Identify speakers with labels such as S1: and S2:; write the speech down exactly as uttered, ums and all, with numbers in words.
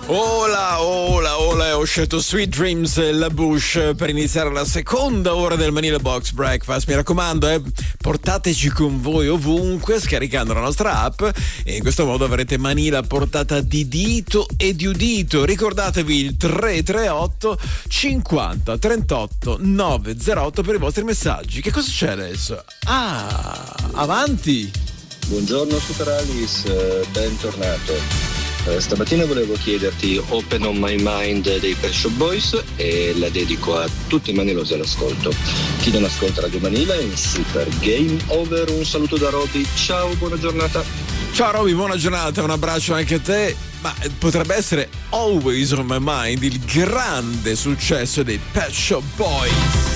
S1: Hola, hola, hola, ho scelto Sweet Dreams e La Bush per iniziare la seconda ora del Manila Box Breakfast. Mi raccomando, eh, portateci con voi ovunque scaricando la nostra app e in questo modo avrete Manila a portata di dito e di udito. Ricordatevi il tre tre otto cinquanta trentotto novecentootto per i vostri messaggi. Che cosa c'è adesso? Ah, avanti!
S2: Buongiorno Super Alice, bentornato. Eh, stamattina volevo chiederti Open on My Mind dei Pet Shop Boys e la dedico a tutti i manilosi all'ascolto. Chi non ascolta Radio Manila è un super game over. Un saluto da Roby, ciao, buona giornata.
S1: Ciao Roby, buona giornata, un abbraccio anche a te. Ma potrebbe essere Always on My Mind, il grande successo dei Pet Shop Boys.